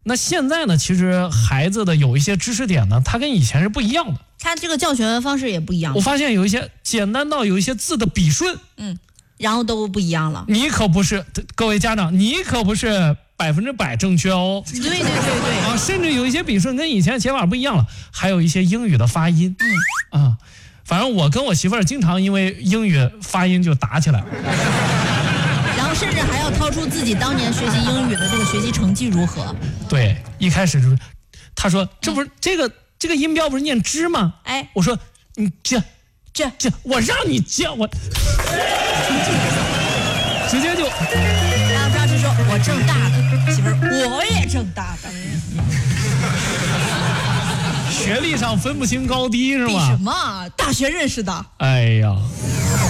那现在呢，其实孩子的有一些知识点呢，它跟以前是不一样的。 他这个教学方式也不一样。 我发现有一些简单到有一些字的笔顺， 然后都不一样了。 你可不是，各位家长，你可不是100%正确哦。 对啊，甚至有一些笔顺跟以前写法不一样了，还有一些英语的发音。反正我跟我媳妇儿经常因为英语发音就打起来了。 然后甚至还要掏出自己当年学习英语的这个学习成绩如何。 对，一开始就是他说这不是这个音标不是念之吗？ 哎， 我说你这，我让你接我，直接就。 然后张弛说：“我正大的媳妇儿，我也正大的。” 学历上分不清高低是吗？ 比什么？大学认识的。 哎呀。